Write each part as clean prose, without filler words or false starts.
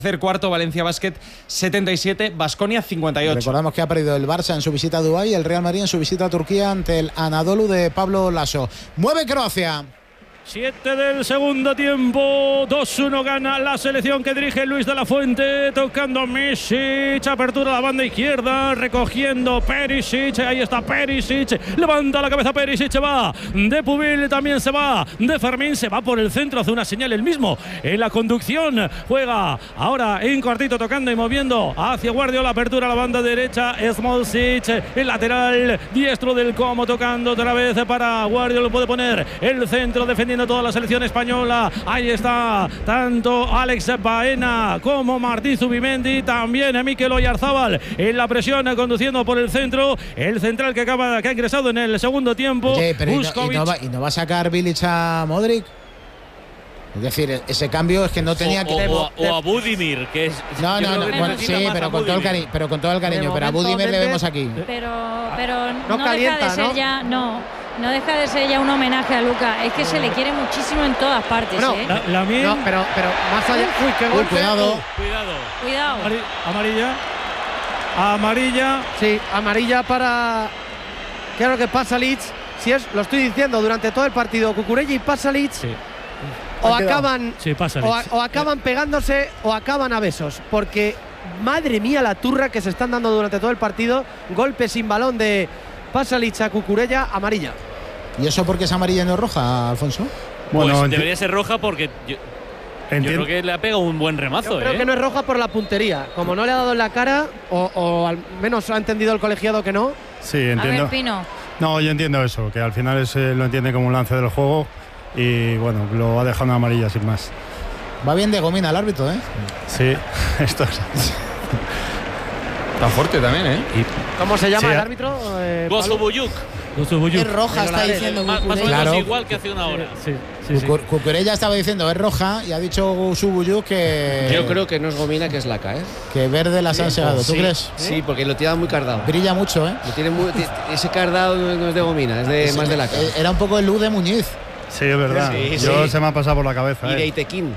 Tercer cuarto, Valencia Basket 77, Baskonia 58. Recordamos que ha perdido el Barça en su visita a Dubái y el Real Madrid en su visita a Turquía ante el Anadolu de Pablo Laso. Mueve Croacia. 7 del segundo tiempo, 2-1 gana la selección que dirige Luis de la Fuente, tocando Misic, apertura a la banda izquierda, recogiendo Perisic, ahí está Perisic, levanta la cabeza Perisic, va de Pubil, también se va de Fermín, se va por el centro, hace una señal el mismo en la conducción, juega ahora en cortito tocando y moviendo hacia Guardiola, apertura a la banda derecha, Smolcic, el lateral diestro del Como, tocando otra vez para Guardiola, puede poner el centro, defendiendo toda la selección española. Ahí está tanto Alex Baena como Martín Zubimendi, también Mikel Oyarzábal en la presión, conduciendo por el centro, el central que ha ingresado en el segundo tiempo. Oye, pero ¿y no va a sacar Bilic a Modric? Es decir, ese cambio es que no tenía que... O a Budimir, que es... No, bueno, sí, pero con todo el cariño, pero a Budimir le vemos aquí. Pero no calienta, deja de ser, ¿no? Ya, no deja de ser ya un homenaje a Luka. Es que se le quiere muchísimo en todas partes. No, pero más allá. Uy, qué golpe. Cuidado. Amarilla. Sí, amarilla para... ¿Qué es lo que pasa, Leeds? Si es, lo estoy diciendo, durante todo el partido, Cucurella y Pasalic. Sí. O acaban pegándose o acaban a besos, porque madre mía la turra que se están dando durante todo el partido. Golpe sin balón de Pasalic a Cucurella, amarilla. ¿Y eso porque es amarilla y no roja, Alfonso? Bueno, pues debería ser roja porque yo creo que le ha pegado un buen remazo. Yo creo que no es roja por la puntería, como no le ha dado en la cara, o al menos ha entendido el colegiado que no. Sí, entiendo. A ver, Pino. No, yo entiendo eso, que al final lo entiende como un lance del juego. Y bueno, lo va dejando amarilla sin más. Va bien de gomina el árbitro, ¿eh? Sí, esto es... Está fuerte también, ¿eh? ¿Cómo se llama el árbitro? Gosubuyuk. Es roja, está diciendo más o menos claro. igual que hace una hora. Sí. Cucurella estaba diciendo es roja y ha dicho Gosubuyuk que... Yo creo que no es gomina, que es laca, ¿eh? Que verde las han segado, ¿tú crees? Sí, porque lo tiene muy cardado. Brilla mucho, ¿eh? Ese cardado no es de gomina, es más de laca. Era un poco el luz de Muñiz. Sí, es verdad. Yo se me ha pasado por la cabeza. Y de Itequín.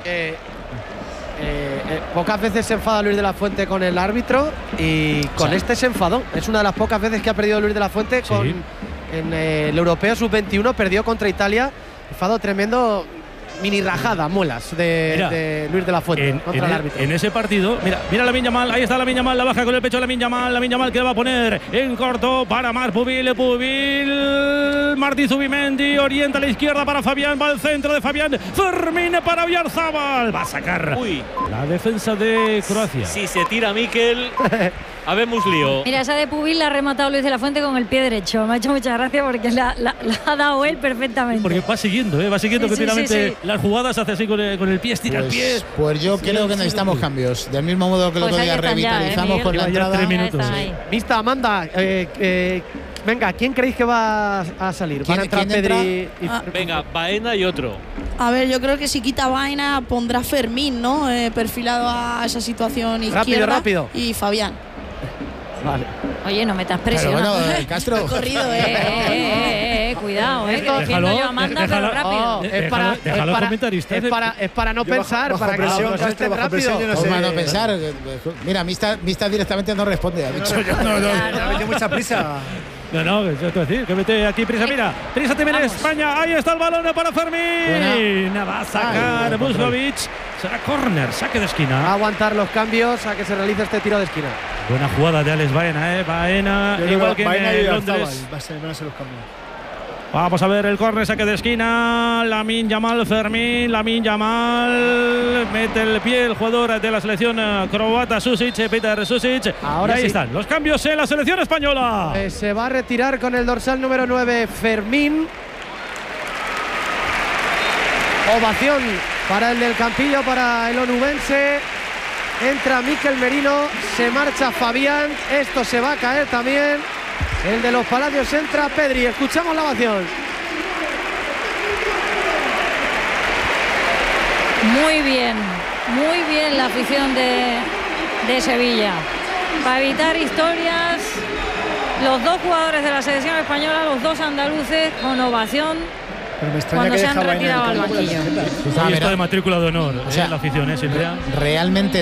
Pocas veces se enfada Luis de la Fuente con el árbitro y con este se enfadó. Es una de las pocas veces que ha perdido Luis de la Fuente. En el Europeo Sub-21 perdió contra Italia. Enfado tremendo. Mini rajada, muelas de Luis de la Fuente contra el árbitro. En ese partido, mira Lamine Yamal, ahí está Lamine Yamal, la baja con el pecho Lamine Yamal que va a poner en corto para Marc Pubil, Martín Zubimendi, orienta a la izquierda para Fabián, va al centro de Fabián, Fermín para Oyarzábal, va a sacar la defensa de Croacia. Si se tira Mikel, habemos lío. Mira, esa de Pubil la ha rematado Luis de la Fuente con el pie derecho. Me ha hecho mucha gracia porque la ha dado él perfectamente. Porque va siguiendo continuamente. Sí. Las jugadas hace así con el pie, estira el pie. Pues yo creo que necesitamos cambios. Del mismo modo que el otro día revitalizamos con la entrada. 3 minutos. Vista, Amanda, venga, ¿quién creéis que va a salir? ¿Van a entrar Pedri? Venga, Baena y otro. A ver, yo creo que si quita Baena pondrá Fermín, ¿no? Perfilado a esa situación izquierda. Rápido. Y Fabián. Vale. Oye, no metas presión. Pero bueno, Castro. Corrido, cuidado, que defiendo yo a Amanda, pero rápido. Es para no pensar, para que no esté rápido. Para no pensar. Mira, Mista directamente no responde. Ha dicho yo. No, mete mucha prisa. No, yo te voy a decir que mete aquí prisa. Mira, prisa también en España. Ahí está el balón para Fermín. Va a sacar Buslovic. Será córner, saque de esquina. Va a aguantar los cambios a que se realice este tiro de esquina. Buena jugada de Alex Baena, Baena, igual que en Londres. Van a ser los cambios. Vamos a ver el córner, saque de esquina. Lamine Yamal, Fermín. Lamine Yamal mete el pie el jugador de la selección croata, Susic, Petar Susic. Ahora y ahí sí están los cambios en la selección española. Se va a retirar con el dorsal número 9 Fermín. Ovación para el del Campillo, para el onubense. Entra Mikel Merino, se marcha Fabián. Esto se va a caer también. El de los Palacios entra Pedri. Escuchamos la ovación. Muy bien la afición de Sevilla. Para evitar historias, los dos jugadores de la selección española, los dos andaluces, con ovación Pero me extraña cuando que se han retirado al banquillo. Esto de matrícula de honor, la afición, Silvia. Realmente